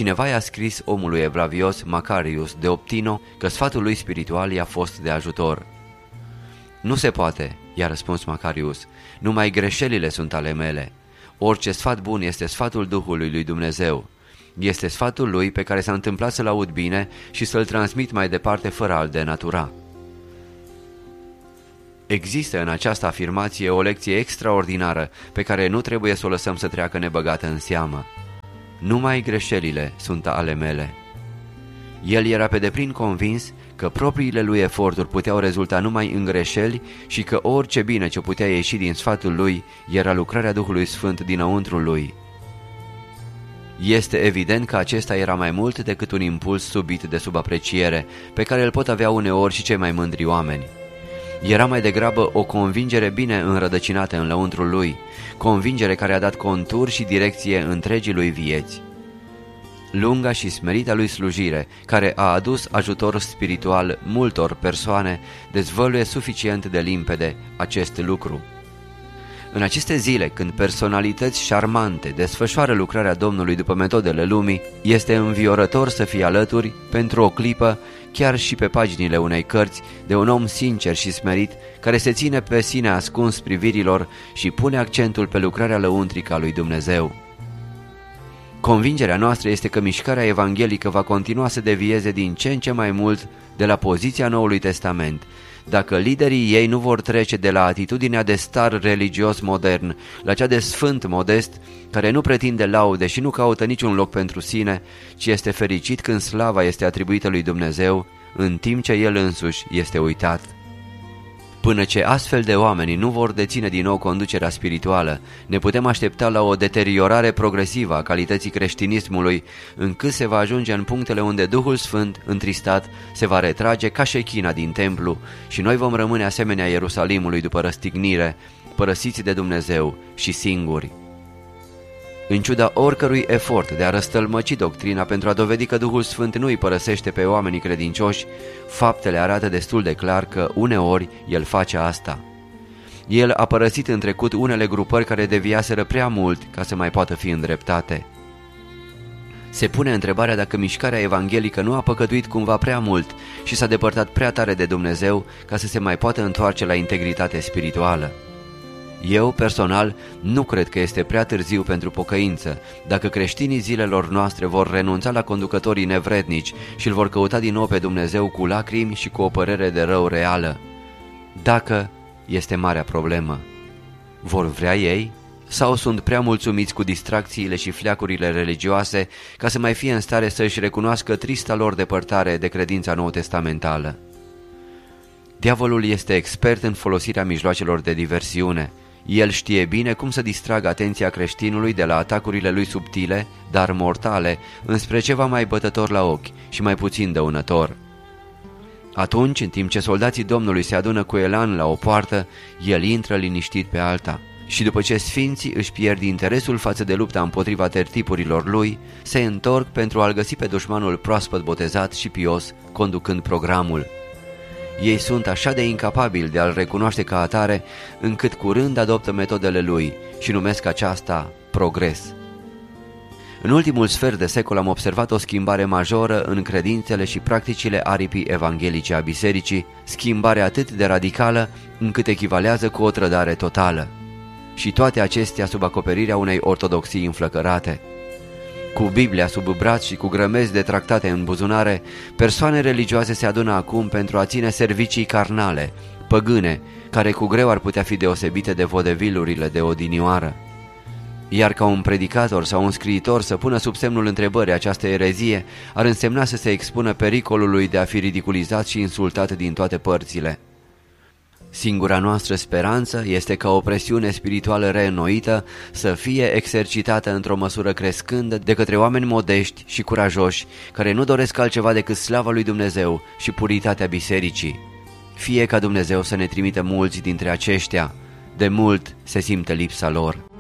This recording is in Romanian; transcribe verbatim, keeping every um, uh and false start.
Cineva i-a scris omului evlavios Macarius de Optino că sfatul lui spiritual i-a fost de ajutor. Nu se poate, i-a răspuns Macarius, numai greșelile sunt ale mele. Orice sfat bun este sfatul Duhului lui Dumnezeu. Este sfatul lui pe care s-a întâmplat să-l aud bine și să-l transmit mai departe fără a-l denatura. Există în această afirmație o lecție extraordinară pe care nu trebuie să o lăsăm să treacă nebăgată în seamă. Numai greșelile sunt ale mele. El era pe deplin convins că propriile lui eforturi puteau rezulta numai în greșeli și că orice bine ce putea ieși din sfatul lui era lucrarea Duhului Sfânt dinăuntrul lui. Este evident că acesta era mai mult decât un impuls subit de subapreciere, pe care îl pot avea uneori și cei mai mândri oameni. Era mai degrabă o convingere bine înrădăcinată în lăuntrul lui, convingere care a dat contur și direcție întregii lui vieți. Lunga și smerita lui slujire, care a adus ajutor spiritual multor persoane, dezvăluie suficient de limpede acest lucru. În aceste zile, când personalități șarmante desfășoară lucrarea Domnului după metodele lumii, este înviorător să fii alături, pentru o clipă, chiar și pe paginile unei cărți, de un om sincer și smerit, care se ține pe sine ascuns privirilor și pune accentul pe lucrarea lăuntrică a lui Dumnezeu. Convingerea noastră este că mișcarea evanghelică va continua să devieze din ce în ce mai mult de la poziția Noului Testament, dacă liderii ei nu vor trece de la atitudinea de star religios modern la cea de sfânt modest, care nu pretinde laude și nu caută niciun loc pentru sine, ci este fericit când slava este atribuită lui Dumnezeu, în timp ce el însuși este uitat. Până ce astfel de oameni nu vor deține din nou conducerea spirituală, ne putem aștepta la o deteriorare progresivă a calității creștinismului, încât se va ajunge în punctele unde Duhul Sfânt, întristat, se va retrage ca șechina din templu și noi vom rămâne asemenea Ierusalimului după răstignire, părăsiți de Dumnezeu și singuri. În ciuda oricărui efort de a răstălmăci doctrina pentru a dovedi că Duhul Sfânt nu îi părăsește pe oamenii credincioși, faptele arată destul de clar că uneori El face asta. El a părăsit în trecut unele grupări care deviaseră prea mult ca să mai poată fi îndreptate. Se pune întrebarea dacă mișcarea evanghelică nu a păcătuit cumva prea mult și s-a depărtat prea tare de Dumnezeu ca să se mai poată întoarce la integritate spirituală. Eu, personal, nu cred că este prea târziu pentru pocăință, dacă creștinii zilelor noastre vor renunța la conducătorii nevrednici și îl vor căuta din nou pe Dumnezeu cu lacrimi și cu o părere de rău reală. Dacă este marea problemă. Vor vrea ei? Sau sunt prea mulțumiți cu distracțiile și fleacurile religioase ca să mai fie în stare să-și recunoască trista lor depărtare de credința nou-testamentală? Diavolul este expert în folosirea mijloacelor de diversiune. El știe bine cum să distragă atenția creștinului de la atacurile lui subtile, dar mortale, înspre ceva mai bătător la ochi și mai puțin dăunător. Atunci, în timp ce soldații Domnului se adună cu elan la o poartă, el intră liniștit pe alta și după ce sfinții își pierd interesul față de lupta împotriva tertipurilor lui, se întorc pentru a-l găsi pe dușmanul proaspăt botezat și pios, conducând programul. Ei sunt așa de incapabili de a-l recunoaște ca atare, încât curând adoptă metodele lui și numesc aceasta progres. În ultimul sfert de secol am observat o schimbare majoră în credințele și practicile aripii evanghelice a bisericii, schimbare atât de radicală încât echivalează cu o trădare totală. Și toate acestea sub acoperirea unei ortodoxii înflăcărate. Cu Biblia sub braț și cu grămezi de tractate în buzunare, persoane religioase se adună acum pentru a ține servicii carnale, păgâne, care cu greu ar putea fi deosebite de vodevilurile de odinioară. Iar ca un predicator sau un scriitor să pună sub semnul întrebării această erezie, ar însemna să se expună pericolului de a fi ridiculizat și insultat din toate părțile. Singura noastră speranță este ca o presiune spirituală reînnoită să fie exercitată într-o măsură crescândă de către oameni modești și curajoși, care nu doresc altceva decât slava lui Dumnezeu și puritatea bisericii. Fie ca Dumnezeu să ne trimită mulți dintre aceștia, de mult se simte lipsa lor.